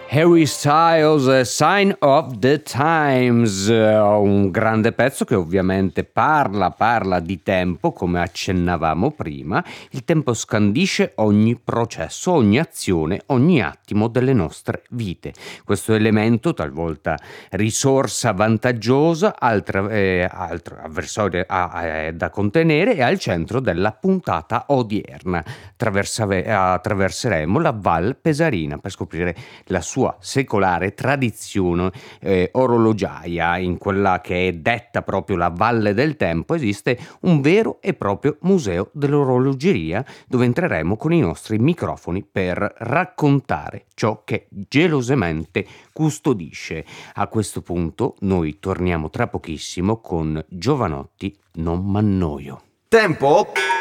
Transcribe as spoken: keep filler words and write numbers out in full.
Harry Styles, Sign of the Times, un grande pezzo che ovviamente parla, parla di tempo, come accennavamo prima. Il tempo scandisce ogni processo, ogni azione, ogni attimo delle nostre vite. Questo elemento, talvolta risorsa vantaggiosa, altra, eh, altro avversario ah, eh, da contenere, è al centro della puntata odierna. Attraversave- attraverseremo la Val Pesarina per scoprire la sua secolare tradizione eh, orologiaia. In quella che è detta proprio la Valle del Tempo esiste un vero e proprio museo dell'orologeria dove entreremo con i nostri microfoni per raccontare ciò che gelosamente custodisce. A questo punto noi torniamo tra pochissimo con Jovanotti, non m'annoio. Tempo